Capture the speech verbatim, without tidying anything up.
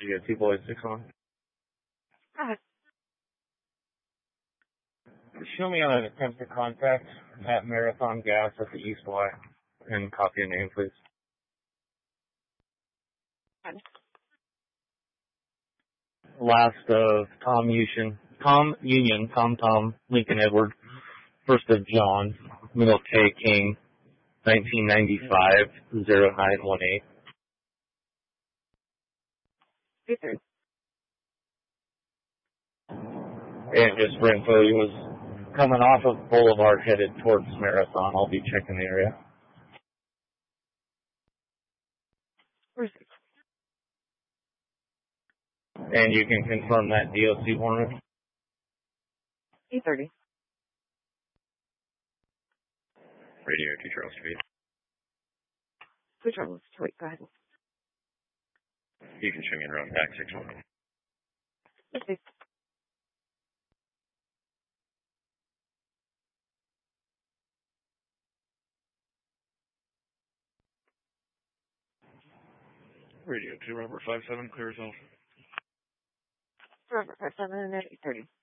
You got two boys, six on. Go ahead. Show me on an attempt to contact at Marathon Gas at the East Y and copy a name, please. Go ahead. Last of Tom Union, Tom Union, Tom Tom, Lincoln Edward, first of John, middle K King, nineteen ninety-five, zero nine one eight. Two thirty. And just for info, he was coming off of Boulevard headed towards Marathon. I'll be checking the area. Four six. And you can confirm that D O C Hornet. Eight thirty. Radio to Charles Street. Two troubles. Wait, go ahead. You can show me around back six one. Yes, please. Radio two Robert five seven, clear zone. Robert five seven and eight thirty.